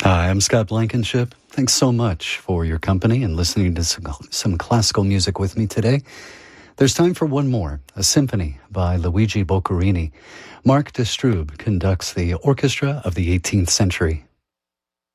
Hi, I'm Scott Blankenship. Thanks so much for your company and listening to some classical music with me today. There's time for one more, a symphony by Luigi Boccherini. Mark de Stroob conducts the orchestra of the 18th century.